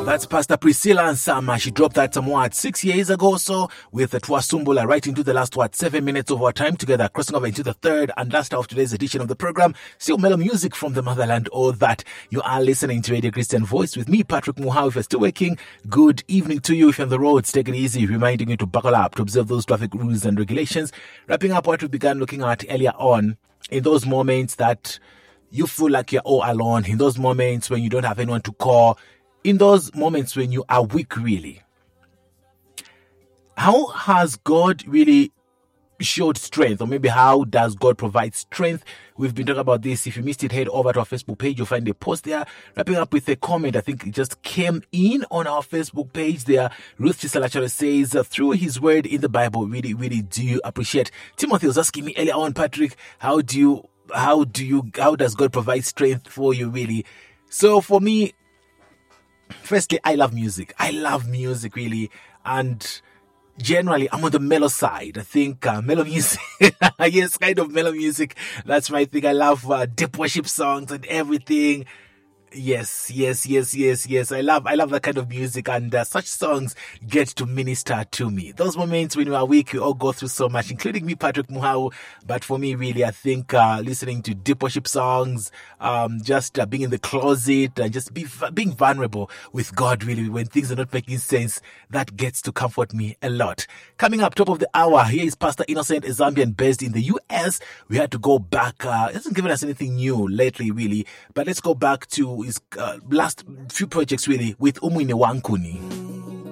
That's Pastor Priscilla Nsama. She dropped that somewhat 6 years ago or so with the Twasumbula right into the last 7 minutes of our time together, crossing over into the third and last of today's edition of the program. Still mellow music from the motherland, all that. You are listening to Radio Christian Voice with me, Patrick Muhau. If you're still waking, good evening to you. If you're on the roads, take it easy, reminding you to buckle up, to observe those traffic rules and regulations. Wrapping up what we began looking at earlier on, in those moments that you feel like you're all alone, in those moments when you don't have anyone to call, in those moments when you are weak, really. How has God really showed strength? Or maybe how does God provide strength? We've been talking about this. If you missed it, head over to our Facebook page. You'll find a post there. Wrapping up with a comment. I think it just came in on our Facebook page there. Ruth Chisalachara says, through his word in the Bible, really do appreciate. Timothy was asking me earlier on, Patrick, how does God provide strength for you, really? So for me, firstly, I love music. I love music, really. And generally, I'm on the mellow side. I think mellow music, yes, kind of mellow music. That's my thing. I love deep worship songs and everything. Yes. I love that kind of music, and such songs get to minister to me. Those moments when we are weak, we all go through so much, including me, Patrick Muhau. But for me, really, I think listening to deep worship songs, just being in the closet and just being vulnerable with God, really, when things are not making sense, that gets to comfort me a lot. Coming up, top of the hour, here is Pastor Innocent, a Zambian based in the US. We had to go back. It hasn't given us anything new lately, really, but let's go back to his last few projects, really, with Umwine Wankuni.